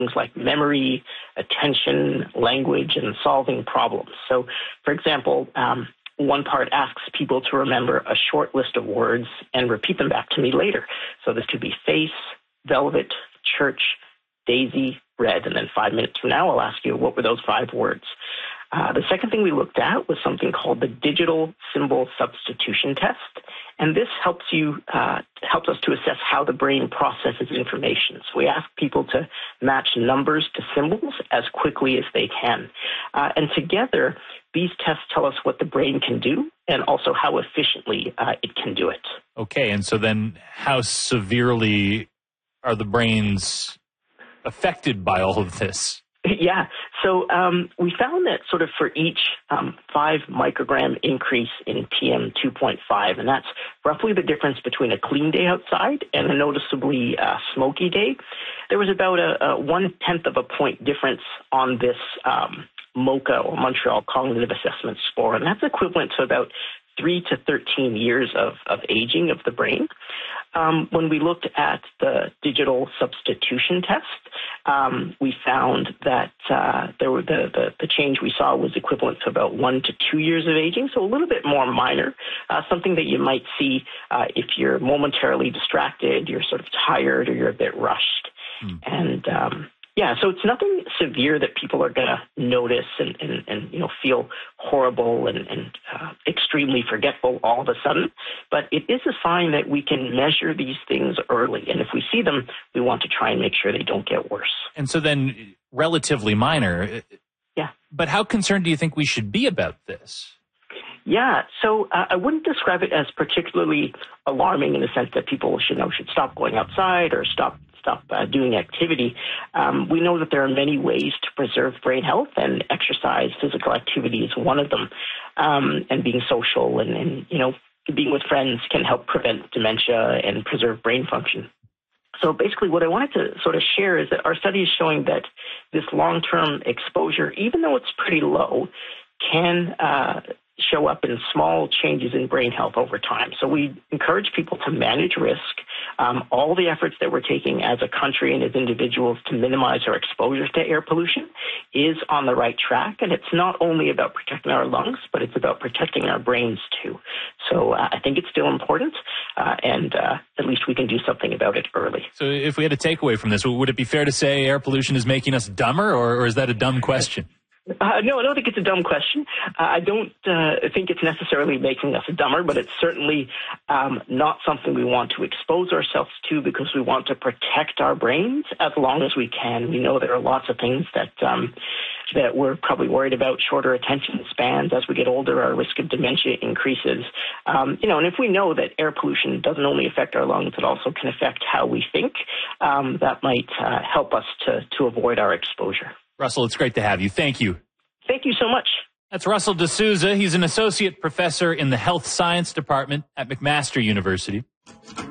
things like memory, attention, language, and solving problems. So, for example, one part asks people to remember a short list of words and repeat them back to me later. So this could be face, velvet, church, daisy, red, and then 5 minutes from now, I'll ask you, what were those 5 words? The second thing we looked at was something called the digital symbol substitution test. And this helps us to assess how the brain processes information. So we ask people to match numbers to symbols as quickly as they can. And together, these tests tell us what the brain can do and also how efficiently it can do it. Okay, and so then how severely are the brains affected by all of this? Yeah. So we found that sort of for each 5 microgram increase in PM2.5, and that's roughly the difference between a clean day outside and a noticeably smoky day, there was about a 1/10 of a point difference on this MoCA, or Montreal Cognitive Assessment Score, and that's equivalent to about 3 to 13 years of aging of the brain. When we looked at the digital substitution test, we found that the change we saw was equivalent to about 1 to 2 years of aging, so a little bit more minor, something that you might see if you're momentarily distracted, you're sort of tired, or you're a bit rushed. And yeah, so it's nothing severe that people are going to notice and feel horrible and extremely forgetful all of a sudden. But it is a sign that we can measure these things early. And if we see them, we want to try and make sure they don't get worse. And so then relatively minor. Yeah. But how concerned do you think we should be about this? Yeah, so I wouldn't describe it as particularly alarming in the sense that people should stop going outside or stop doing activity. We know that there are many ways to preserve brain health, and exercise, physical activity is one of them. And being social and being with friends can help prevent dementia and preserve brain function. So basically what I wanted to sort of share is that our study is showing that this long-term exposure, even though it's pretty low, can show up in small changes in brain health over time. So we encourage people to manage risk. All the efforts that we're taking as a country and as individuals to minimize our exposure to air pollution is on the right track. And it's not only about protecting our lungs, but it's about protecting our brains too. So I think it's still important, and at least we can do something about it early. So if we had a takeaway from this, would it be fair to say air pollution is making us dumber, or is that a dumb question? No, I don't think it's a dumb question. I don't think it's necessarily making us dumber, but it's certainly not something we want to expose ourselves to because we want to protect our brains as long as we can. We know there are lots of things that we're probably worried about. Shorter attention spans. As we get older, our risk of dementia increases. And if we know that air pollution doesn't only affect our lungs, it also can affect how we think, that might help us to avoid our exposure. Russell, it's great to have you. Thank you. Thank you so much. That's Russell D'Souza. He's an associate professor in the health science department at McMaster University.